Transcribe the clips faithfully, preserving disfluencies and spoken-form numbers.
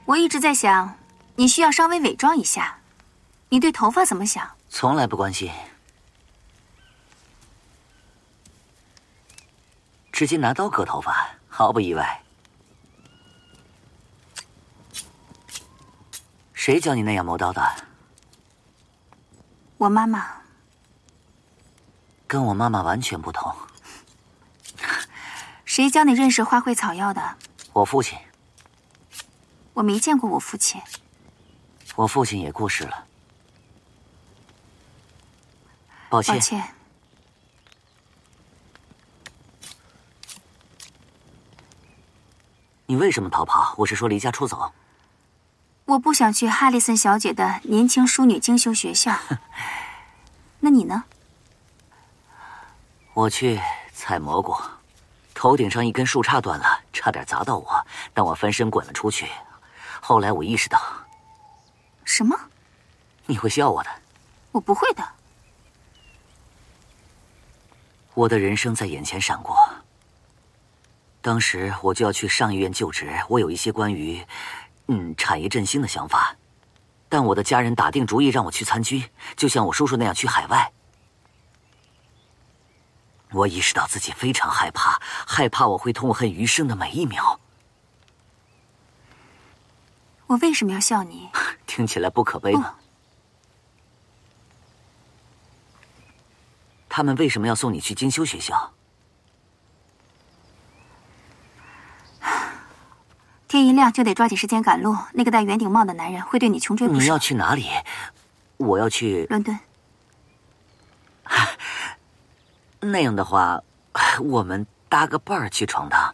我一直在想，你需要稍微伪装一下。你对头发怎么想？ 从来不关心。直接拿刀割头发，毫不意外。谁教你那样磨刀的？ 我妈妈。 跟我妈妈完全不同。 谁教你认识花卉草药的？ 我父亲。 我没见过我父亲。 我父亲也过世了。抱歉。 抱歉。 你为什么逃跑？我是说离家出走。 我不想去哈里森小姐的年轻淑女精修学校。那你呢？ 我去采蘑菇，头顶上一根树杈断了，差点砸到我，但我翻身滚了出去。后来我意识到。 什么？ 你会笑我的。 我不会的。 我的人生在眼前闪过。当时我就要去上医院就职，我有一些关于嗯产业振兴的想法，但我的家人打定主意让我去参军，就像我叔叔那样去海外。我意识到自己非常害怕，害怕我会痛恨余生的每一秒。 我为什么要笑你？ 听起来不可悲吗？他们为什么要送你去精修学校？ 天一亮就得抓紧时间赶路。那个戴圆顶帽的男人会对你穷追不舍。 你要去哪里？我要去伦敦。 那样的话，我们搭个伴儿去闯荡。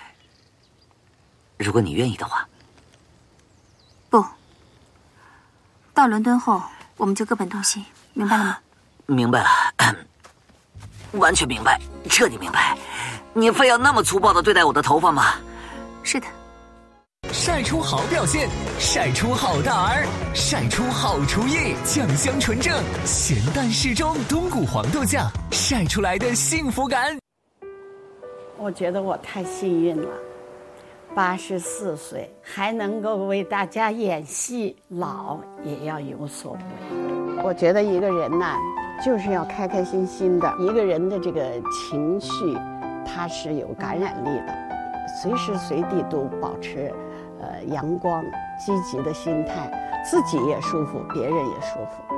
如果你愿意的话。 不。到伦敦后，我们就各奔东西，明白了吗？ 明白了，完全明白，彻底明白。你非要那么粗暴的对待我的头发吗？ 是的。 晒出好表现，晒出好大儿，晒出好厨艺，酱香纯正，咸淡适中，冬菇黄豆酱，晒出来的幸福感。 我觉得我太幸运了，八十四岁还能够为大家演戏，老也要有所为。我觉得一个人呢，就是要开开心心的，一个人的这个情绪，它是有感染力的，随时随地都保持呃阳光积极的心态，自己也舒服，别人也舒服。